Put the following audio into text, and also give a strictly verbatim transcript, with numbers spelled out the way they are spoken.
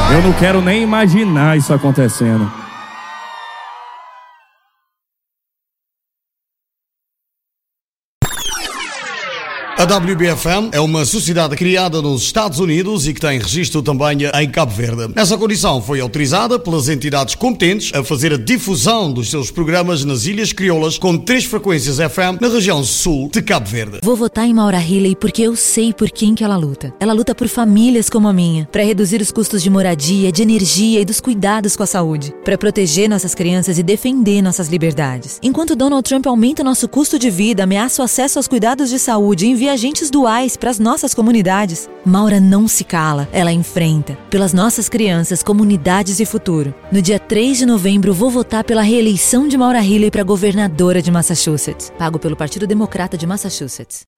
Eu não quero nem imaginar isso acontecendo. A W B F M é uma sociedade criada nos Estados Unidos e que tem registro também em Cabo Verde. Nessa condição foi autorizada pelas entidades competentes a fazer a difusão dos seus programas nas Ilhas Crioulas com três frequências F M na região sul de Cabo Verde. Vou votar em Maura Healey porque eu sei por quem que ela luta. Ela luta por famílias como a minha, para reduzir os custos de moradia, de energia e dos cuidados com a saúde, para proteger nossas crianças e defender nossas liberdades. Enquanto Donald Trump aumenta nosso custo de vida, ameaça o acesso aos cuidados de saúde e envia agentes duais para as nossas comunidades, Maura não se cala, ela enfrenta. Pelas nossas crianças, comunidades e futuro. No dia três de novembro, vou votar pela reeleição de Maura Healey para governadora de Massachusetts. Pago pelo Partido Democrata de Massachusetts.